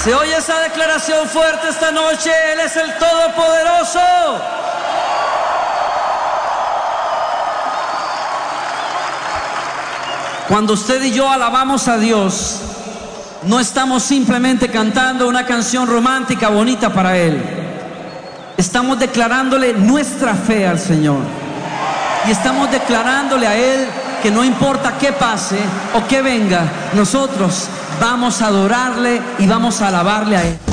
¿Se oye esa declaración fuerte esta noche? Él es el Todopoderoso. Cuando usted y yo alabamos a Dios, no estamos simplemente cantando una canción romántica bonita para Él. Estamos declarándole nuestra fe al Señor. Y estamos declarándole a Él que no importa qué pase o qué venga, nosotros vamos a adorarle y vamos a alabarle a Él.